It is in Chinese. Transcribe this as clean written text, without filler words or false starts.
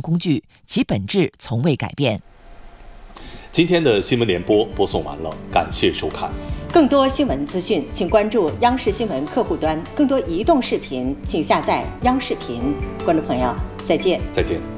工具，其本质从未改变。 今天的新闻联播播送完了，感谢收看。 更多新闻资讯，请关注央视新闻客户端；更多移动视频，请下载央视频。观众朋友，再见。 再见。